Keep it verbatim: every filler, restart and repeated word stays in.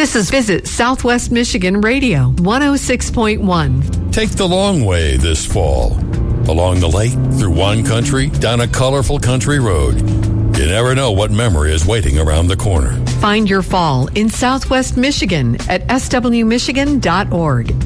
This is Visit Southwest Michigan Radio, one oh six point one. Take the long way this fall. Along the lake, through wine country, down a colorful country road. You never know what memory is waiting around the corner. Find your fall in Southwest Michigan at s w michigan dot org.